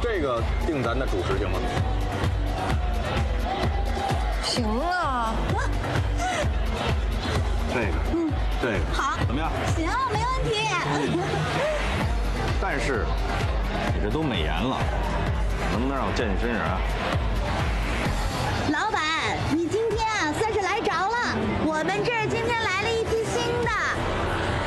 这个定咱的主食行吗？ 行啊。 这个好， 怎么样？ 行，没问题。 但是你这都美颜了，能不能让我见你真人啊？